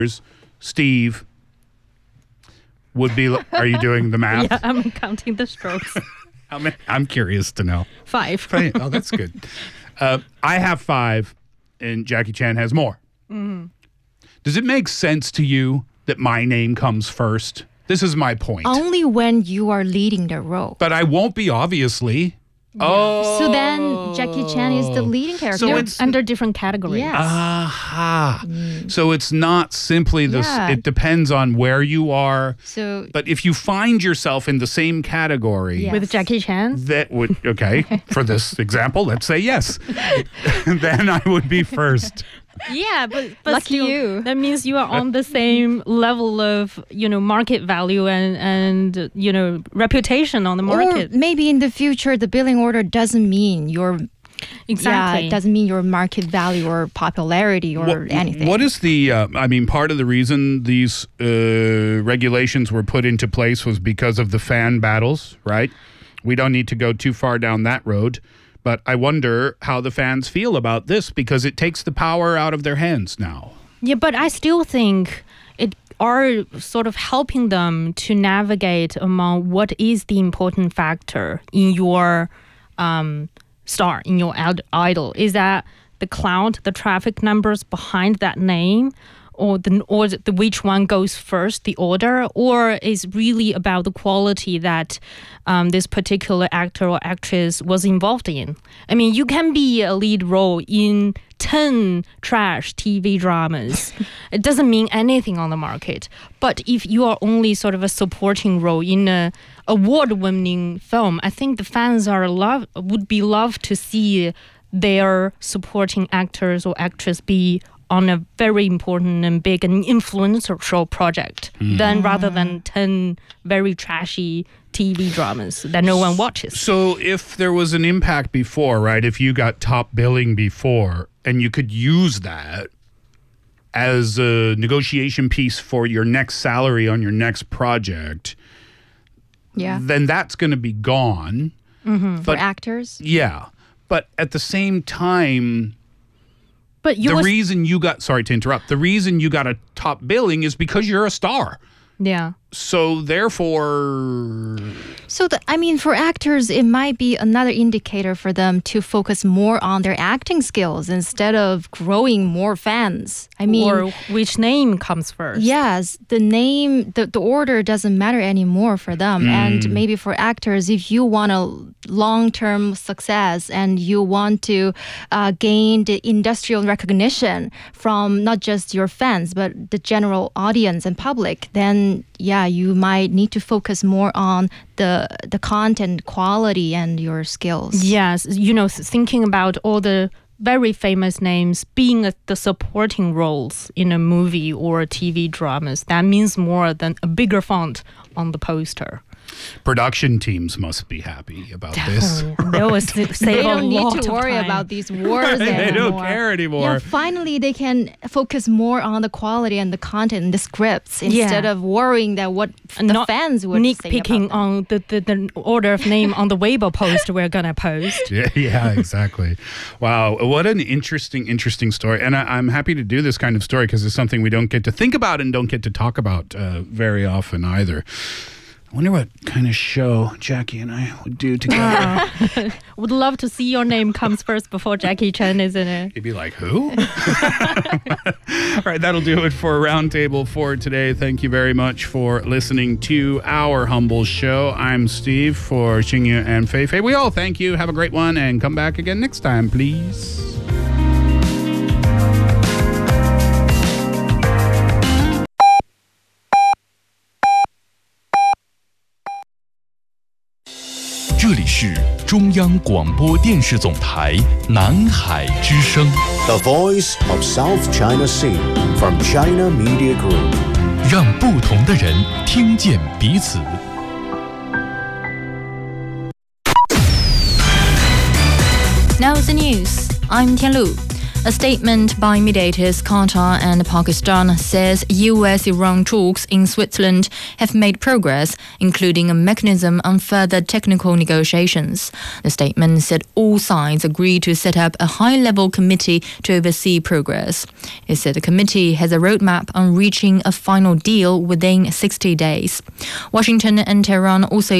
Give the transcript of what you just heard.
Steve would be. Are you doing the math? Yeah, I'm counting the strokes. I'm curious to know. 5. Oh, that's good. I have 5, and Jackie Chan has more. Does it make sense to you that my name comes first? This is my point. Only when you are leading the role. But I won't be, obviously. Yeah. Oh. So then Jackie Chan is the leading character. So You're it's under different categories. Yes. Aha. So it's not simply this. Yeah. It depends on where you are. So But if you find yourself in the same category, Yeah. With Jackie Chan? that would, okay, for this example, let's say yes. Then I would be first. Yeah, but Lucky still, you. That means you are on the same level of, market value and reputation on the market. Or maybe in the future, the billing order doesn't mean your Exactly. Yeah, it doesn't mean your market value or popularity or anything. What is the, part of the reason these regulations were put into place was because of the fan battles, right? We don't need to go too far down that road. But I wonder how the fans feel about this because it takes the power out of their hands now. Yeah, but I still think it are sort of helping them to navigate among what is the important factor in your star, in your idol. Is that the cloud, the traffic numbers behind that name, or the which one goes first, the order, or is really about the quality that this particular actor or actress was involved in? I mean, you can be a lead role in 10 trash TV dramas. It doesn't mean anything on the market. But if you are only sort of a supporting role in a award-winning film, I think the fans would be loved to see their supporting actors or actress be on a very important and big and influential project rather than 10 very trashy TV dramas that no one watches. So if there was an impact before, right, if you got top billing before and you could use that as a negotiation piece for your next salary on your next project, then that's going to be gone. for actors? Yeah. But at the same time, But the reason you got a top billing is because you're a star. Yeah. So therefore, So, for actors, it might be another indicator for them to focus more on their acting skills instead of growing more fans. Or which name comes first. Yes, the name, the order doesn't matter anymore for them. And maybe for actors, if you want a long-term success and you want to gain the industrial recognition from not just your fans, but the general audience and public, then you might need to focus more on the content quality and your skills. Yes, thinking about all the very famous names being the supporting roles in a movie or TV dramas, that means more than a bigger font on the poster. production teams must be happy about this. They always save They a don't need lot to of worry time. about these wars They anymore. don't care anymore. Yeah, finally they can focus more on the quality and the content and the scripts instead of worrying that what And the not fans would say nitpicking about them. on the order of name on the Weibo post we're gonna post. Yeah, exactly. Wow, what an interesting story. And I'm happy to do this kind of story because it's something we don't get to think about and don't get to talk about very often either. I wonder what kind of show Jackie and I would do together. Would love to see your name comes first before Jackie Chan is in it. You'd be like, who? All right, that'll do it for Roundtable for today. Thank you very much for listening to our humble show. I'm Steve for Xingyu and Feifei. We all thank you. Have a great one and come back again next time, please. "这里是中央广播电视总台南海之声， The voice of South China Sea from China Media Group. 让不同的人听见彼此。 Now the news. I'm Tianlu. A statement by mediators Qatar and Pakistan says US-Iran talks in Switzerland have made progress, including a mechanism on further technical negotiations. The statement said all sides agreed to set up a high-level committee to oversee progress. It said the committee has a roadmap on reaching a final deal within 60 days. Washington and Tehran also